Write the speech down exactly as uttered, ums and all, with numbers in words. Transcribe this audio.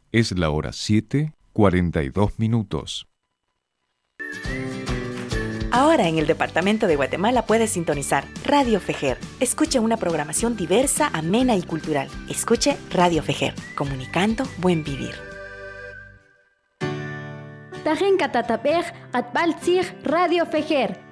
Es la hora siete, cuarenta y dos minutos. Ahora en el departamento de Guatemala puedes sintonizar Radio Fejer. Escuche una programación diversa, amena y cultural. Escuche Radio Fejer, comunicando buen vivir. Tajen katatapej atbaltzig Radio Fejer.